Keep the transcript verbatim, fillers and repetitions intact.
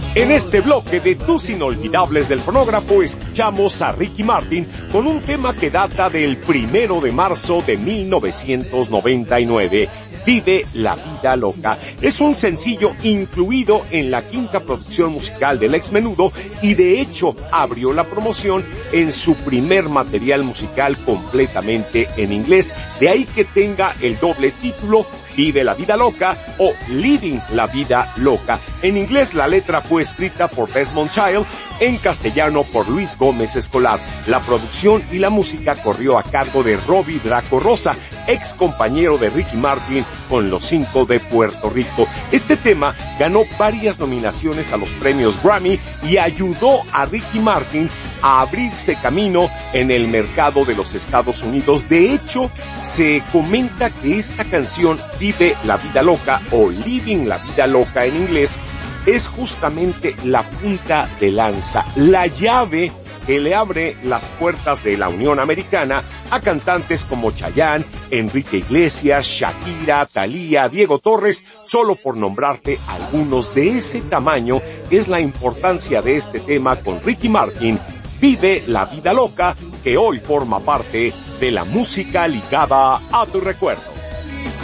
En este bloque de tus inolvidables del fonógrafo escuchamos a Ricky Martin con un tema que data del primero de marzo de mil novecientos noventa y nueve. Vive la vida loca. Es un sencillo incluido en la quinta producción musical del ex Menudo y de hecho abrió la promoción en su primer material musical completamente en inglés. De ahí que tenga el doble título Vive la vida loca o Living la vida loca. En inglés la letra fue escrita por Desmond Child, en castellano por Luis Gómez Escolar. La producción y la música corrió a cargo de Robbie Draco Rosa, ex compañero de Ricky Martin con Los Cinco de Puerto Rico. Este tema ganó varias nominaciones a los premios Grammy y ayudó a Ricky Martin a abrirse camino en el mercado de los Estados Unidos. De hecho, se comenta que esta canción Vive la vida loca o Living la vida loca en inglés es justamente la punta de lanza, la llave que le abre las puertas de la Unión Americana a cantantes como Chayanne, Enrique Iglesias, Shakira, Thalía, Diego Torres, solo por nombrarte algunos. De ese tamaño es la importancia de este tema con Ricky Martin, Vive la vida loca, que hoy forma parte de la música ligada a tu recuerdo.